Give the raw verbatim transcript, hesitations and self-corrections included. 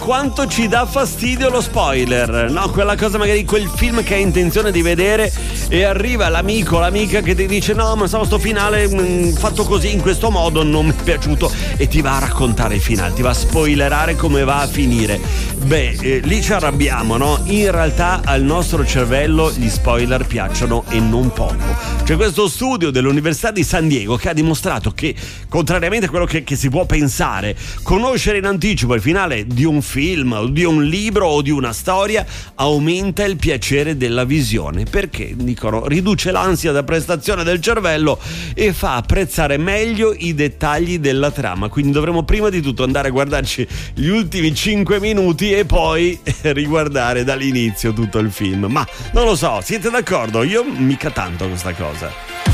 Quanto ci dà fastidio lo spoiler, no? Quella cosa, magari quel film che hai intenzione di vedere e arriva l'amico, l'amica che ti dice no ma so, sto finale mh, fatto così in questo modo non mi è piaciuto, e ti va a raccontare il finale, ti va a spoilerare come va a finire. Beh, eh, lì ci arrabbiamo, no? In realtà al nostro cervello gli spoiler piacciono e non poco. C'è questo studio dell'Università di San Diego che ha dimostrato che, contrariamente a quello che, che si può pensare, conoscere in anticipo il finale di un film o di un libro o di una storia aumenta il piacere della visione, perché dicono riduce l'ansia da prestazione del cervello e fa apprezzare meglio i dettagli della trama. Quindi dovremo prima di tutto andare a guardarci gli ultimi cinque minuti e poi riguardare dall'inizio tutto il film. Ma non lo so, siete d'accordo? Io mica tanto questa cosa.